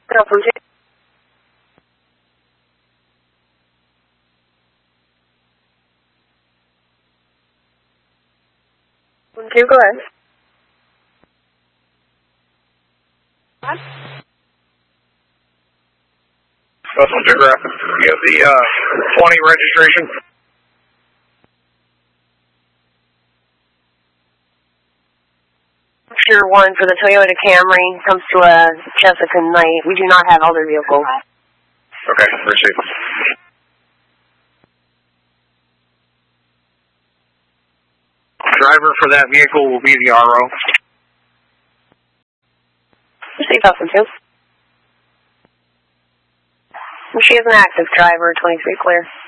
From 2. From 2, go ahead. Russell Digraph, you have the 20 registration. Sure, 1 for the Toyota Camry comes to a Jessica Knight. We do not have other vehicles. Okay, received. Driver for that vehicle will be the RO. Received, from 2. She is an active driver, 23 clear.